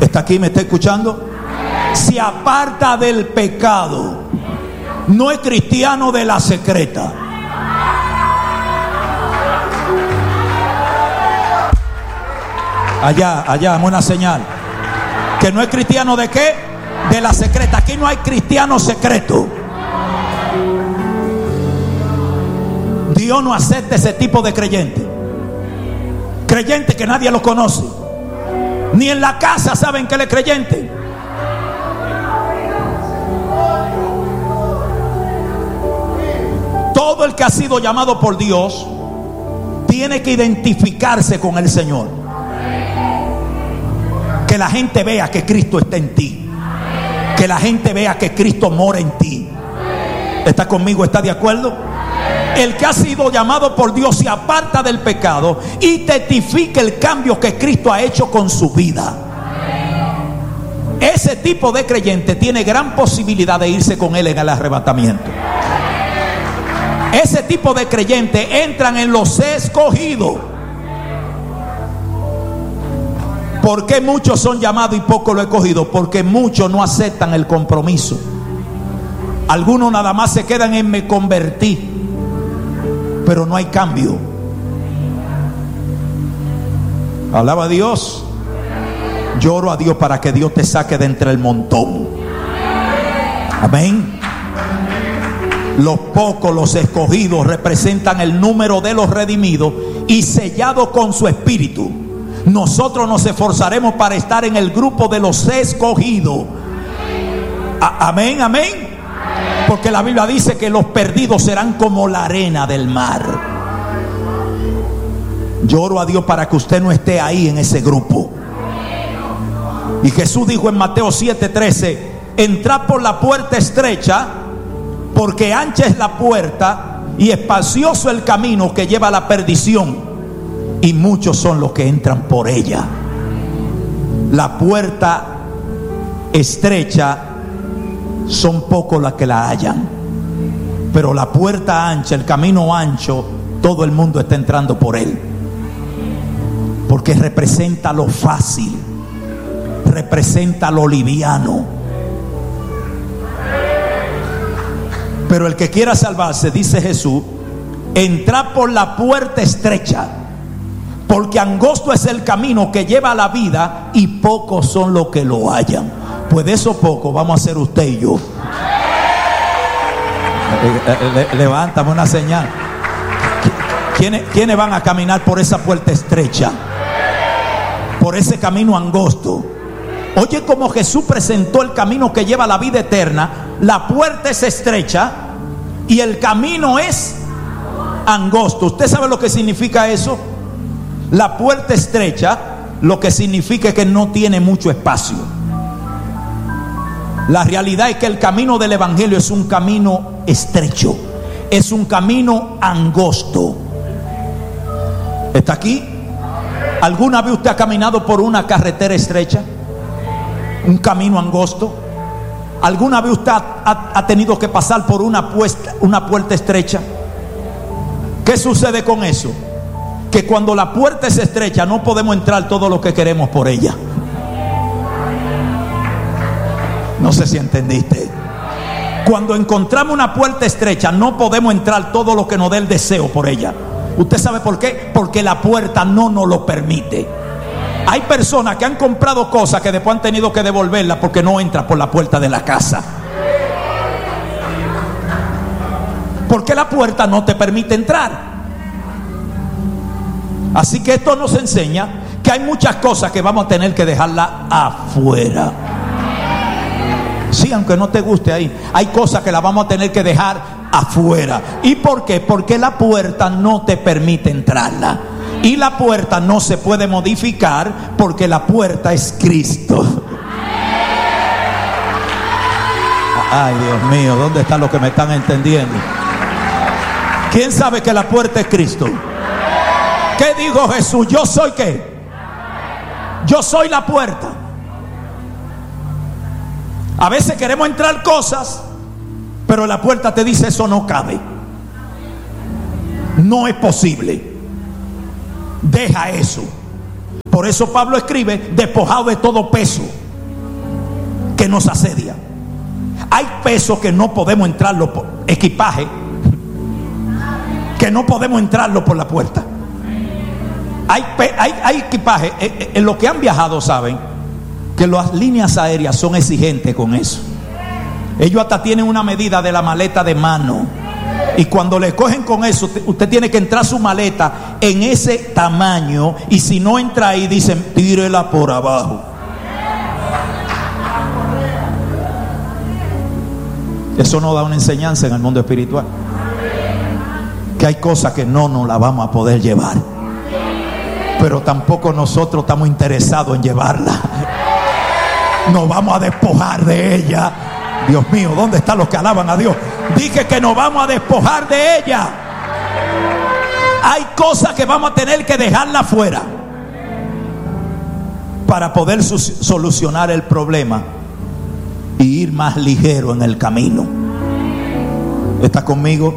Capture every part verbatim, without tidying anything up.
¿Está aquí? ¿Me está escuchando? Se aparta del pecado. No es cristiano de la secreta. Allá, allá, dame una señal. Que no es cristiano de qué? De la secreta. Aquí no hay cristiano secreto. Dios no acepta ese tipo de creyente. Creyente que nadie lo conoce. Ni en la casa saben que él es creyente. Todo el que ha sido llamado por Dios tiene que identificarse con el Señor. Que la gente vea que Cristo está en ti. Que la gente vea que Cristo mora en ti. ¿Está conmigo? ¿Está de acuerdo? El que ha sido llamado por Dios se aparta del pecado y testifica el cambio que Cristo ha hecho con su vida. Ese tipo de creyente tiene gran posibilidad de irse con él en el arrebatamiento. Ese tipo de creyente entran en los escogidos. ¿Por qué muchos son llamados y pocos los escogidos? Porque muchos no aceptan el compromiso. Algunos nada más se quedan en me convertí, pero no hay cambio. Alaba a Dios. Lloro a Dios para que Dios te saque de entre el montón. Amén. Los pocos, los escogidos, representan el número de los redimidos y sellados con su espíritu. Nosotros nos esforzaremos para estar en el grupo de los escogidos. A- amén, amén. Porque la Biblia dice que los perdidos serán como la arena del mar. Lloro a Dios para que usted no esté ahí en ese grupo. Y Jesús dijo en Mateo siete trece: entrad por la puerta estrecha, porque ancha es la puerta y espacioso el camino que lleva a la perdición, y muchos son los que entran por ella. La puerta estrecha son pocos los que la hallan, pero la puerta ancha, el camino ancho, todo el mundo está entrando por él, porque representa lo fácil, representa lo liviano. Pero el que quiera salvarse, dice Jesús, entrad por la puerta estrecha, porque angosto es el camino que lleva a la vida y pocos son los que lo hallan. Pues de esos pocos vamos a ser usted y yo. Levántame una señal. ¿Quiénes, ¿Quiénes van a caminar por esa puerta estrecha? Por ese camino angosto. Oye, como Jesús presentó el camino que lleva a la vida eterna. La puerta es estrecha y el camino es angosto. ¿Usted sabe lo que significa eso? La puerta estrecha, lo que significa es que no tiene mucho espacio. La realidad es que el camino del evangelio es un camino estrecho, es un camino angosto. ¿Está aquí? ¿Alguna vez usted ha caminado por una carretera estrecha? ¿Un camino angosto? ¿Alguna vez usted ha, ha, ha tenido que pasar por una, puesta, una puerta estrecha? ¿Qué sucede con eso? Que cuando la puerta es estrecha no podemos entrar todo lo que queremos por ella. No sé si entendiste. Cuando encontramos una puerta estrecha no podemos entrar todo lo que nos dé el deseo por ella. ¿Usted sabe por qué? Porque la puerta no nos lo permite. Hay personas que han comprado cosas que después han tenido que devolverlas porque no entra por la puerta de la casa. Porque la puerta no te permite entrar. Así que esto nos enseña que hay muchas cosas que vamos a tener que dejarlas afuera. Sí, aunque no te guste ahí, hay cosas que las vamos a tener que dejar afuera. ¿Y por qué? Porque la puerta no te permite entrarla. Y la puerta no se puede modificar porque la puerta es Cristo. Ay, Dios mío, ¿dónde están los que me están entendiendo? ¿Quién sabe que la puerta es Cristo? ¿Qué dijo Jesús? Yo soy ¿qué? Yo soy la puerta. A veces queremos entrar cosas, pero la puerta te dice eso no cabe. No es posible. Deja eso. Por eso Pablo escribe: despojado de todo peso que nos asedia. Hay pesos que no podemos entrarlo por equipaje, que no podemos entrarlo por la puerta. Hay, hay, hay equipaje. En los que han viajado saben que las líneas aéreas son exigentes con eso. Ellos hasta tienen una medida de la maleta de mano, y cuando le cogen con eso, usted tiene que entrar su maleta en ese tamaño, y si no entra ahí dicen: tírela por abajo. Eso nos da una enseñanza en el mundo espiritual, que hay cosas que no nos las vamos a poder llevar, pero tampoco nosotros estamos interesados en llevarla. Nos vamos a despojar de ella. Dios mío, ¿dónde están los que alaban a Dios? Dije que nos vamos a despojar de ella. Hay cosas que vamos a tener que dejarla fuera para poder solucionar el problema y ir más ligero en el camino. ¿Está conmigo?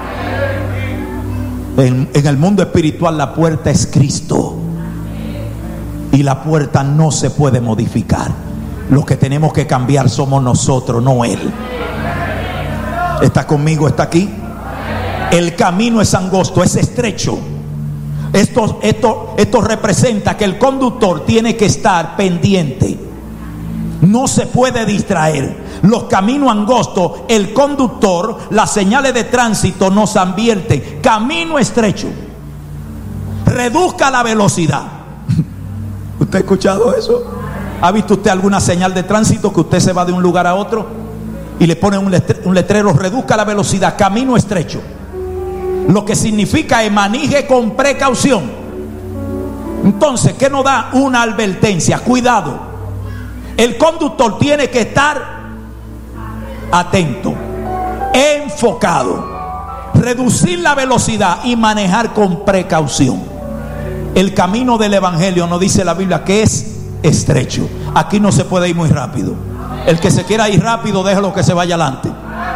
En, en el mundo espiritual la puerta es Cristo, y la puerta no se puede modificar. Lo que tenemos que cambiar somos nosotros, no Él. ¿Está conmigo? ¿Está aquí? El camino es angosto, es estrecho. Esto, esto, esto representa que el conductor tiene que estar pendiente. No se puede distraer. Los caminos angostos, el conductor, las señales de tránsito nos advierten: camino estrecho, reduzca la velocidad. ¿Usted ha escuchado eso? ¿Ha visto usted alguna señal de tránsito que usted se va de un lugar a otro y le pone un letrero, un letrero: reduzca la velocidad, camino estrecho? Lo que significa es: maneje con precaución. Entonces, ¿qué nos da una advertencia? Cuidado. El conductor tiene que estar atento, enfocado, reducir la velocidad y manejar con precaución. El camino del evangelio, nos dice la Biblia, que es estrecho. Aquí no se puede ir muy rápido. El que se quiera ir rápido, déjalo que se vaya adelante,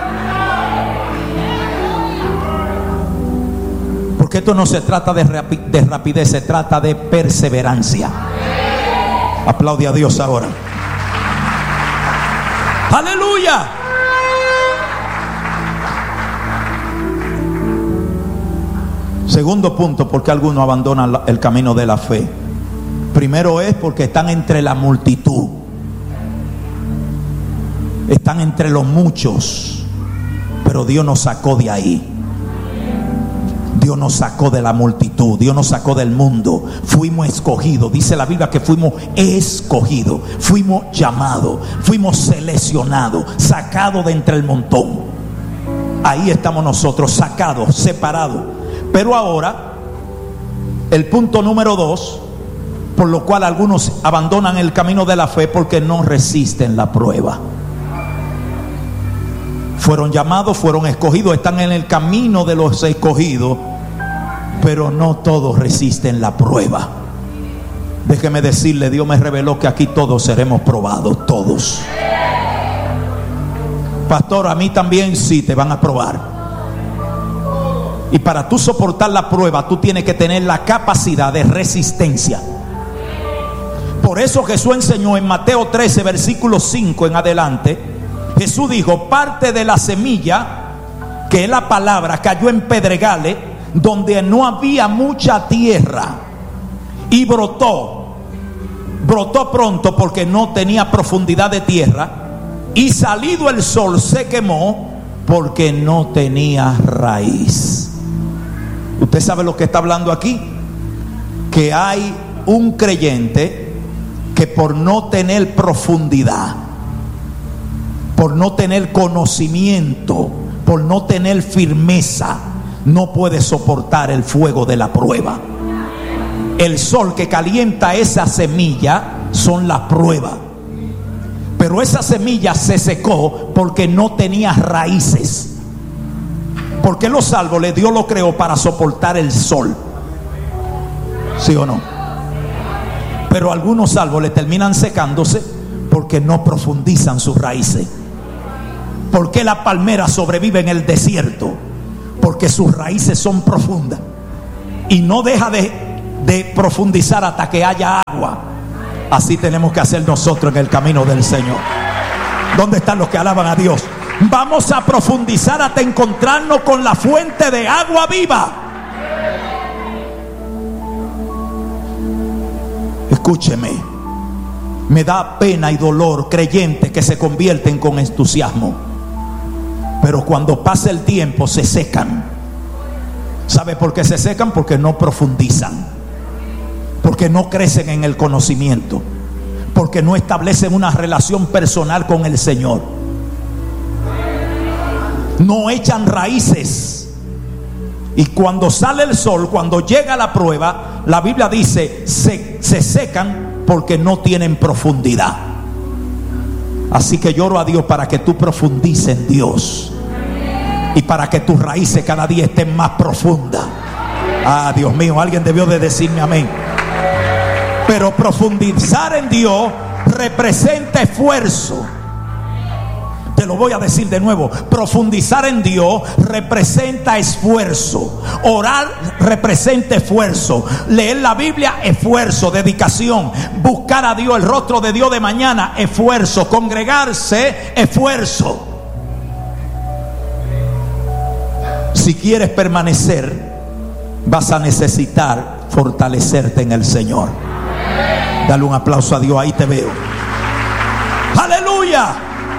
porque esto no se trata de, rapi- de rapidez, se trata de perseverancia. Aplaude a Dios ahora. Aleluya. Segundo punto: ¿por qué algunos abandonan el camino de la fe? Primero es porque están entre la multitud, están entre los muchos, pero Dios nos sacó de ahí. Dios nos sacó de la multitud, Dios nos sacó del mundo. Fuimos escogidos, dice la Biblia que fuimos escogidos, fuimos llamados, fuimos seleccionados, sacados de entre el montón. Ahí estamos nosotros, sacados, separados. Pero ahora, el punto número dos, por lo cual algunos abandonan el camino de la fe, porque no resisten la prueba. Fueron llamados, fueron escogidos, están en el camino de los escogidos, pero no todos resisten la prueba. Déjeme decirle, Dios me reveló que aquí todos seremos probados, todos. Pastor, a mí también sí, te van a probar. Y para tú soportar la prueba, tú tienes que tener la capacidad de resistencia. Por eso Jesús enseñó en Mateo trece, versículo cinco en adelante. Jesús dijo: parte de la semilla, que es la palabra, cayó en pedregales, donde no había mucha tierra, y brotó. Brotó pronto porque no tenía profundidad de tierra, y salido el sol se quemó porque no tenía raíz. ¿Usted sabe lo que está hablando aquí? Que hay un creyente que por no tener profundidad, por no tener conocimiento, por no tener firmeza, no puede soportar el fuego de la prueba. El sol que calienta esa semilla son las pruebas. Pero esa semilla se secó porque no tenía raíces. Porque los árboles Dios los creó para soportar el sol. ¿Sí o no? Pero algunos árboles terminan secándose porque no profundizan sus raíces. ¿Por qué la palmera sobrevive en el desierto? Porque sus raíces son profundas y no deja de, de profundizar hasta que haya agua. Así tenemos que hacer nosotros en el camino del Señor. ¿Dónde están los que alaban a Dios? Vamos a profundizar hasta encontrarnos con la fuente de agua viva. Escúcheme, me da pena y dolor creyentes que se convierten con entusiasmo, pero cuando pasa el tiempo se secan. ¿Sabe por qué se secan? Porque no profundizan, porque no crecen en el conocimiento, porque no establecen una relación personal con el Señor, no echan raíces. Y cuando sale el sol, cuando llega la prueba, la Biblia dice se, se secan porque no tienen profundidad. Así que lloro a Dios para que tú profundices en Dios y para que tus raíces cada día estén más profundas. Ah, Dios mío, alguien debió de decirme amén. Pero profundizar en Dios representa esfuerzo. Te lo voy a decir de nuevo. Profundizar en Dios representa esfuerzo. Orar representa esfuerzo. Leer la Biblia, esfuerzo, dedicación. Buscar a Dios, el rostro de Dios de mañana, esfuerzo. Congregarse, esfuerzo. Si quieres permanecer, vas a necesitar fortalecerte en el Señor. Dale un aplauso a Dios, ahí te veo. ¡Aleluya!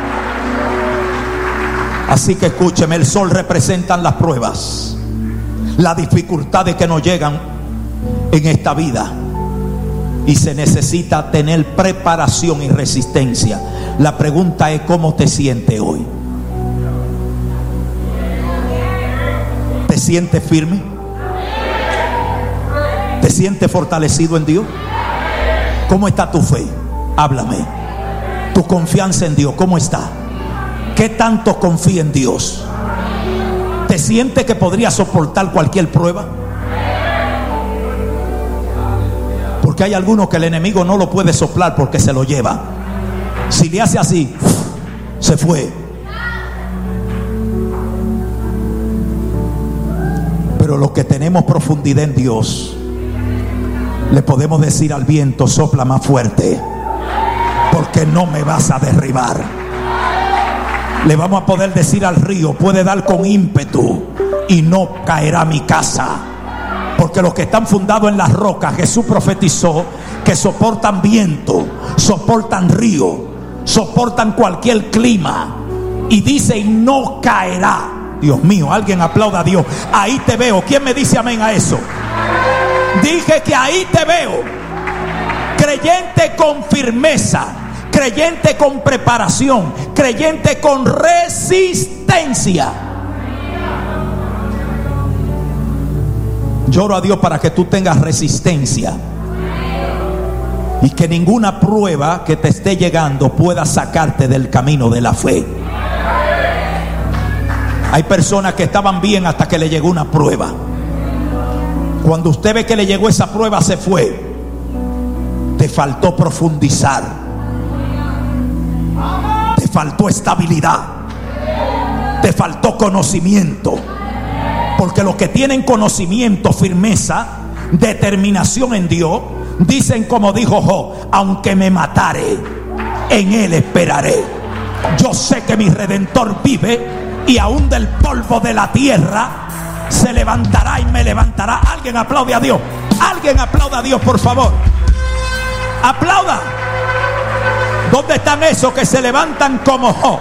Así que escúcheme, el sol representan las pruebas, las dificultades que nos llegan en esta vida, y se necesita tener preparación y resistencia. La pregunta es: ¿cómo te sientes hoy? ¿Te sientes firme? ¿Te sientes fortalecido en Dios? ¿Cómo está tu fe? Háblame. Tu confianza en Dios, ¿cómo está? ¿Qué tanto confía en Dios? ¿Te sientes que podría soportar cualquier prueba? Porque hay algunos que el enemigo no lo puede soplar porque se lo lleva. Si le hace así, se fue. Pero los que tenemos profundidad en Dios, le podemos decir al viento: sopla más fuerte, porque no me vas a derribar. Le vamos a poder decir al río: puede dar con ímpetu y no caerá mi casa. Porque los que están fundados en las rocas, Jesús profetizó que soportan viento, soportan río, soportan cualquier clima, y dice: y no caerá. Dios mío, alguien aplauda a Dios. Ahí te veo. ¿Quién me dice amén a eso? Dije que ahí te veo. Creyente con firmeza, creyente con preparación, creyente con resistencia. Lloro a Dios para que tú tengas resistencia y que ninguna prueba que te esté llegando pueda sacarte del camino de la fe. Hay personas que estaban bien hasta que le llegó una prueba. Cuando usted ve que le llegó esa prueba, se fue. Te faltó profundizar, te faltó estabilidad, te faltó conocimiento. Porque los que tienen conocimiento, firmeza, determinación en Dios, dicen como dijo Job: aunque me matare, en él esperaré. Yo sé que mi Redentor vive, y aún del polvo de la tierra se levantará y me levantará. Alguien aplaude a Dios. Alguien aplauda a Dios, por favor. Aplauda. ¿Dónde están esos que se levantan como Job?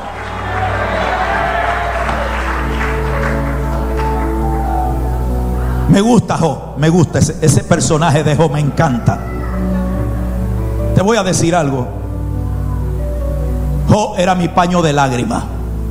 Me gusta Job, me gusta ese, ese personaje de Job, me encanta. Te voy a decir algo. Job era mi paño de lágrimas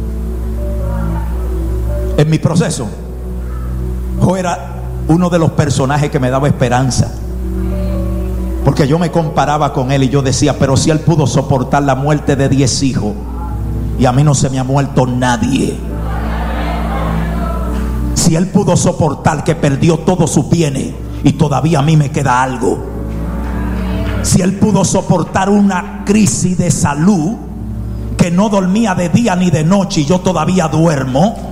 en mi proceso. Job era uno de los personajes que me daba esperanza, porque yo me comparaba con él y yo decía: pero si él pudo soportar la muerte de diez hijos, y a mí no se me ha muerto nadie. Si él pudo soportar que perdió todos sus bienes y todavía a mí me queda algo. Si él pudo soportar una crisis de salud, que no dormía de día ni de noche y yo todavía duermo.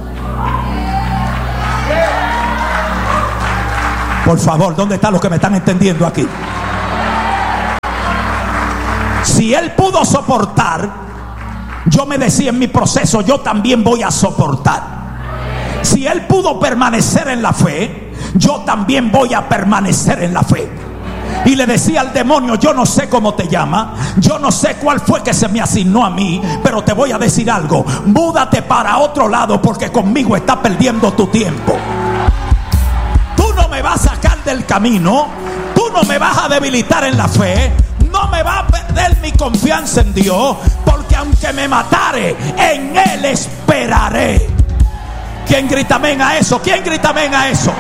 Por favor, ¿dónde están los que me están entendiendo aquí? Si él pudo soportar, yo me decía en mi proceso, yo también voy a soportar. Si él pudo permanecer en la fe, yo también voy a permanecer en la fe. Y le decía al demonio, yo no sé cómo te llama, yo no sé cuál fue que se me asignó a mí, pero te voy a decir algo: múdate para otro lado, porque conmigo estás perdiendo tu tiempo. Tú no me vas a sacar del camino, tú no me vas a debilitar en la fe, no me vas a perder mi confianza en Dios, porque aunque me matare, en Él esperaré. ¿Quién grita amén a eso? ¿Quién grita amén a eso?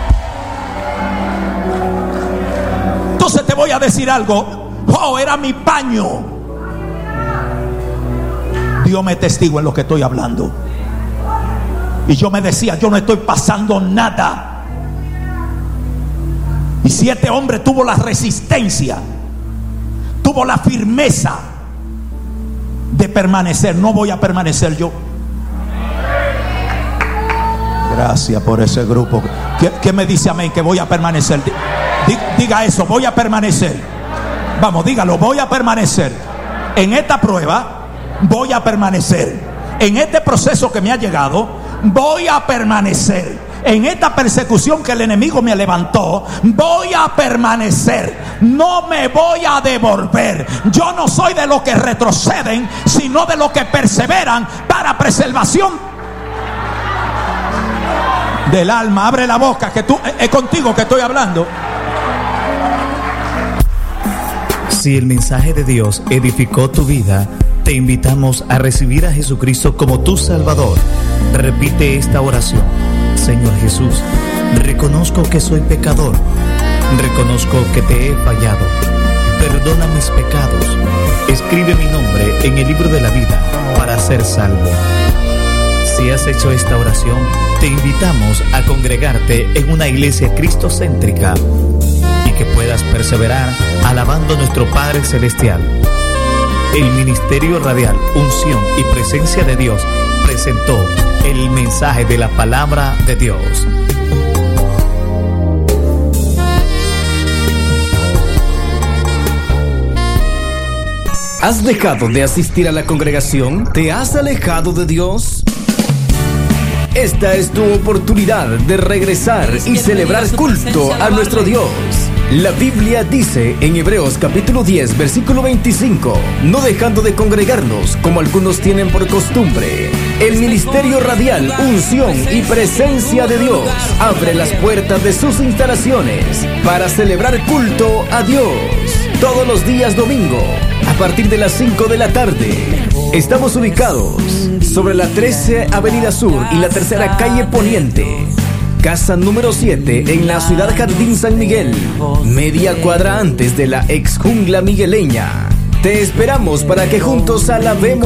Entonces te voy a decir algo. Oh, era mi paño. Dios me testigo en lo que estoy hablando. Y yo me decía, yo no estoy pasando nada. Y si este hombre tuvo la resistencia, tuvo la firmeza de permanecer, no voy a permanecer yo. Gracias por ese grupo. ¿Qué, qué me dice amén? Que voy a permanecer. Diga eso, voy a permanecer. Vamos, dígalo, voy a permanecer. En esta prueba voy a permanecer. En este proceso que me ha llegado, voy a permanecer. En esta persecución que el enemigo me levantó, voy a permanecer. No me voy a devolver. Yo no soy de los que retroceden, sino de los que perseveran para preservación del alma. Abre la boca, que tú, es contigo que estoy hablando. Si el mensaje de Dios edificó tu vida, te invitamos a recibir a Jesucristo como tu Salvador. Repite esta oración: Señor Jesús, reconozco que soy pecador, reconozco que te he fallado, perdona mis pecados, escribe mi nombre en el libro de la vida para ser salvo. Si has hecho esta oración, te invitamos a congregarte en una iglesia cristocéntrica y que puedas perseverar alabando a nuestro Padre Celestial. El Ministerio Radial Unción y Presencia de Dios presentó el mensaje de la palabra de Dios. ¿Has dejado de asistir a la congregación? ¿Te has alejado de Dios? Esta es tu oportunidad de regresar y celebrar culto a nuestro Dios. La Biblia dice en Hebreos capítulo diez, versículo veinticinco: no dejando de congregarnos como algunos tienen por costumbre. El Ministerio Radial Unción y Presencia de Dios abre las puertas de sus instalaciones para celebrar culto a Dios todos los días domingo a partir de las cinco de la tarde. Estamos ubicados sobre la trece Avenida Sur y la tercera Calle Poniente, casa número siete, en la ciudad Jardín San Miguel, media cuadra antes de la ex jungla migueleña. Te esperamos para que juntos alabemos